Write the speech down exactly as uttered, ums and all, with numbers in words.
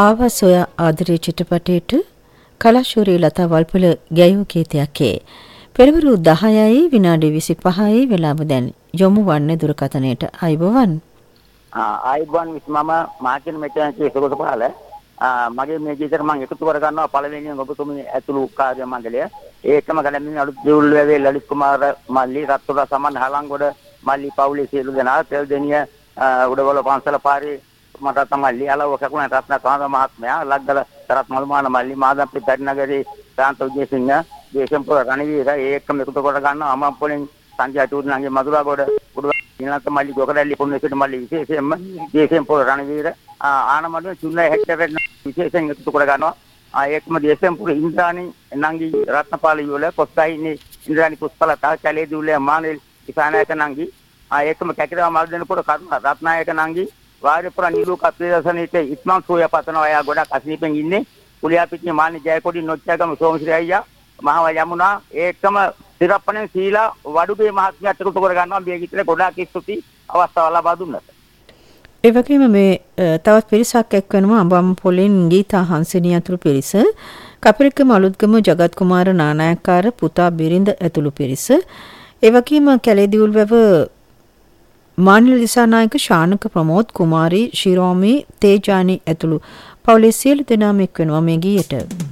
ආවාසෝය ආදරේ චිත්‍රපටයට කලාශූරී ලතා වල්පොල ගැයූ ගීතයක්ේ පෙරවරු දහයයි විනාඩි විසිපහයි වෙලාව දැන් යොමු වන්නේ දුරකථනයට අයබෝවන්. ආයුබෝවන් මම මාකින් මෙතන කේසගොඩ පහළ මගේ මේ ගීතයට මම එකතු කර ගන්නවා පළවෙනියෙන් ඔබතුමී ඇතුළු කාර්ය මණ්ඩලය. ඒකම ගණමින් අලුත් දේවල් වේවේ ලලිත් කුමාර මල්ලි රත්තුඩ සමන් හලංගොඩ මල්ලි පවුලේ සියලු දෙනා තෙල් දෙනිය උඩවල පන්සල පාරේ මට තමයි අලව කකුණ රත්න කාන්ද මහත්මයා ලග්ගල තරත් මල්මාන මල්ලි මාදම්පි පරිනගරේ ශාන්ත විජේසිංහ දේශම්පුර රණවීර ඒකම එකතු කර ගන්නවා අමම් පොලින් සංජය චූර්ණන්ගේ මధుරා ගොඩ උඩ ඉනන්ත මල්ලි ගොකරැල්ලි පුන්නසිට මල්ලි විශේෂයෙන්ම දේශම්පුර රණවීර ආනමඩුවේ චුල්ලයි හෙක්ටර් විශේෂයෙන් එකතු කර ගන්නවා ඒකම දේශම්පුර ඉන්ද්‍රාණි නංගි රත්නපාල යෝල කොස්සයිනි ඉන්ද්‍රාණි පුස්පලතා කැලේ දුල්ලේ මානෙල් ඉසානායක නංගි ඒකම කැකිරව මල් දෙනකොට කරුණ රත්නායක නංගි වාරිපුර නිලුක ප්‍රදේශනයේ ඉස්මන් සෝය පතන අය ගොඩක් අසනීපෙන් ඉන්නේ කුලියාපිටිය මානි ජයකොඩි නොච්චගම සෝමශ්‍රී අයියා මහව යමුනා ඒකම තිරප්පණෙන් සීලා වඩුගේ මහත්මියත් එකතු කර ගන්නවා මේ ගීතේ ගොඩාක් ස්තුති අවස්ථාව ලබා දුන්නට. ඒ වගේම මේ තවත් පිරිසක් එක් වෙනවා අඹම් පොලින් ගීතා හංසිනී ඇතුළු පිරිස කපරිකම අලුත්ගම ජගත් කුමාර නානායක්කාර පුතා බිරිඳ ඇතුළු පිරිස ඒ වගේම කැලේදිවුල්වැව මානිල් දිසානායක ශානක ප්‍රමෝද් කුමාරී ශිරෝමි තේජානි ඇතුළු පවුලේ සියලු දෙනාම එක් වෙනවා මේ ගීයට.